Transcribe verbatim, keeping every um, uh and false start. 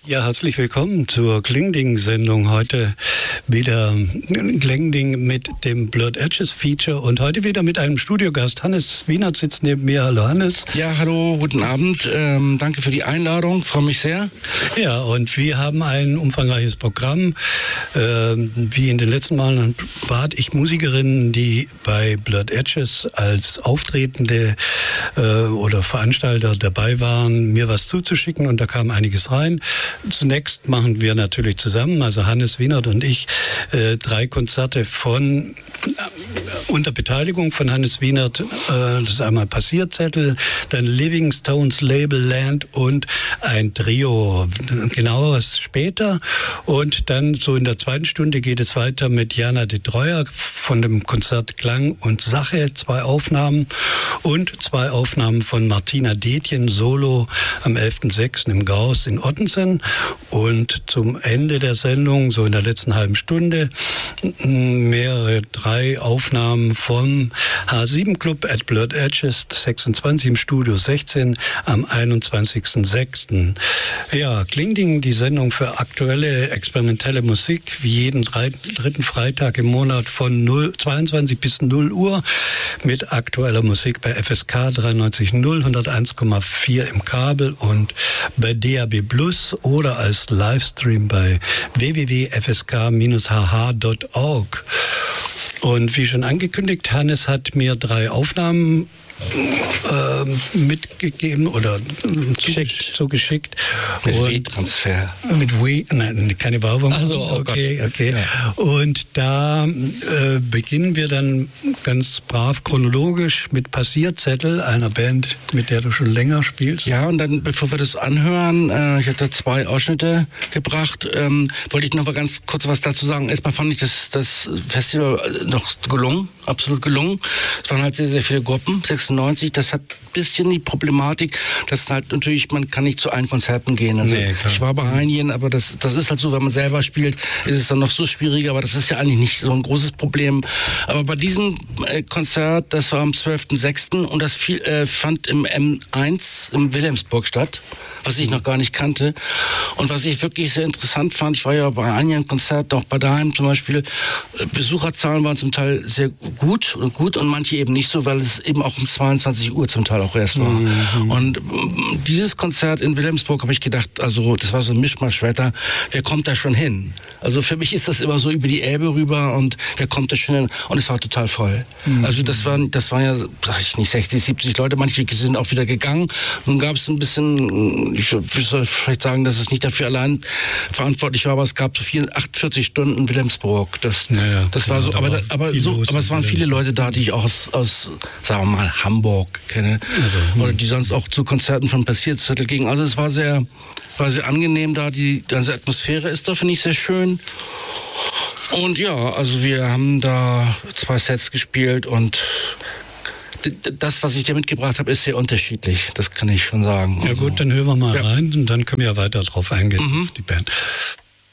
Ja, herzlich willkommen zur Klingding-Sendung. Heute wieder Klingding mit dem Blurred Edges Feature und heute wieder mit einem Studiogast. Hannes Wienert sitzt neben mir. Hallo Hannes. Ja, hallo, guten Abend. Ähm, danke für die Einladung, freue mich sehr. Ja, und wir haben ein umfangreiches Programm. Ähm, wie in den letzten Malen bat ich Musikerinnen, die bei Blurred Edges als Auftretende äh, oder Veranstalter dabei waren, mir was zuzuschicken und da kam einiges rein. Zunächst machen wir natürlich zusammen, also Hannes Wienert und ich, äh, drei Konzerte von äh, unter Beteiligung von Hannes Wienert. Äh, das ist einmal Passierzettel, dann Living Stones Label Land und ein Trio. Genaueres später. Und dann so in der zweiten Stunde geht es weiter mit Jana de Treuer von dem Konzert Klang und Sache, zwei Aufnahmen und zwei Aufnahmen von Martina Detjen solo am elften sechsten im Gauss in Ottensen. Und zum Ende der Sendung, so in der letzten halben Stunde, mehrere drei Aufnahmen vom H sieben Club at Blurred Edges sechsundzwanzig im Studio sechzehn am einundzwanzigsten sechsten Ja, Klingding, die Sendung für aktuelle experimentelle Musik, wie jeden drei, dritten Freitag im Monat von null, zweiundzwanzig bis null Uhr mit aktueller Musik bei F S K dreiundneunzig null, hunderteins Komma vier im Kabel und bei D A B Plus oder als Livestream bei w w w punkt f s k dash h h punkt org. Und wie schon angekündigt, Hannes hat mir drei Aufnahmen äh, mitgegeben oder zugeschickt. zugeschickt. Mit W-Transfer. Mit W, nein, keine Werbung. Ach so, oh okay, Gott. okay. Ja. Und da äh, beginnen wir dann ganz brav chronologisch mit Passierzettel, einer Band, mit der du schon länger spielst. Ja, und dann, bevor wir das anhören, äh, ich hatte zwei Ausschnitte gebracht, ähm, wollte ich noch mal ganz kurz was dazu sagen. Erstmal fand ich das, das Festival noch gelungen, absolut gelungen. Es waren halt sehr, sehr viele Gruppen, sechsundneunzig. Das hat ein bisschen die Problematik, dass halt natürlich, man kann nicht zu allen Konzerten gehen. Also nee, ich war bei einigen, aber das, das ist halt so, wenn man selber spielt, ist es dann noch so schwieriger, aber das ist ja eigentlich nicht so ein großes Problem. Aber bei diesem äh, Konzert, das war am zwölften sechsten und das viel, äh, fand im M eins in Wilhelmsburg statt, was ich noch gar nicht kannte. Und was ich wirklich sehr interessant fand, ich war ja bei einigen Konzerten, auch bei Daheim zum Beispiel, äh, Besucherzahlen waren zum Teil sehr gut und gut und manche eben nicht so, weil es eben auch um zweiundzwanzig Uhr zum Teil auch erst war. Mhm. Und äh, dieses Konzert in Wilhelmsburg habe ich gedacht, also das war so ein Mischmaschwetter, wer kommt da schon hin? Also für mich ist das immer so über die Elbe rüber und wer kommt da schon hin? Und es war total voll. Mhm. Also das waren, das waren ja, sag ich nicht, sechzig, siebzig Leute, manche sind auch wieder gegangen. Nun gab es ein bisschen, ich soll vielleicht sagen, dass es nicht dafür allein verantwortlich war, aber es gab so vier, achtundvierzig Stunden Wilhelmsburg. Das, naja, das genau, war so, da aber, war aber, so, aber es waren viele Leute da, die ich auch aus, aus sagen wir mal, Hamburg kenne. Also, oder die sonst auch zu Konzerten von Passierzettel gingen. Also es war sehr, war sehr angenehm da. Die ganze Atmosphäre ist da, finde ich, sehr schön. Und ja, also wir haben da zwei Sets gespielt und das, was ich dir mitgebracht habe, ist sehr unterschiedlich. Das kann ich schon sagen. Ja gut, dann hören wir mal ja. rein und dann können wir ja weiter drauf eingehen, mhm. auf die Band.